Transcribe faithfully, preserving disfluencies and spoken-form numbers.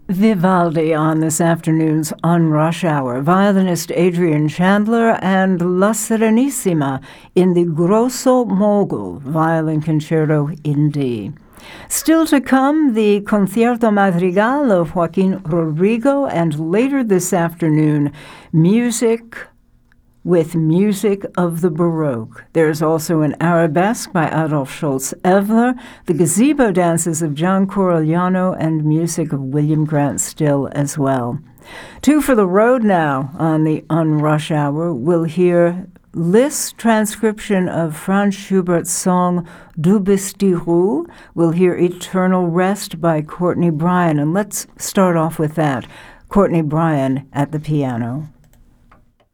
Vivaldi on this afternoon's On Rush Hour. Violinist Adrian Chandler and La Serenissima in the Grosso Mogul Violin Concerto in D. Still to come, the Concierto Madrigal of Joaquin Rodrigo, and later this afternoon, music with music of the Baroque. There's also an arabesque by Adolf Scholz-Evler, the gazebo dances of John Corigliano, and music of William Grant Still as well. Two for the road now on the On Rush Hour. We'll hear Liszt's transcription of Franz Schubert's song Du bist die Ruhe. We'll hear Eternal Rest by Courtney Bryan, and let's start off with that. Courtney Bryan at the piano.